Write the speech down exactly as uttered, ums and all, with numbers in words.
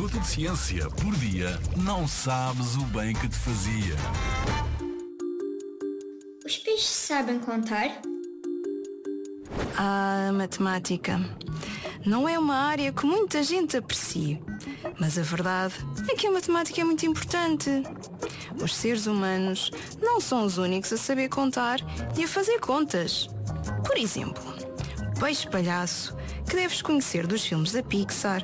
minuto de ciência por dia, não sabes o bem que te fazia. Os peixes sabem contar? Ah, matemática. Não é uma área que muita gente aprecie, mas a verdade é que a matemática é muito importante. Os seres humanos não são os únicos a saber contar e a fazer contas. Por exemplo, o peixe palhaço, que deves conhecer dos filmes da Pixar,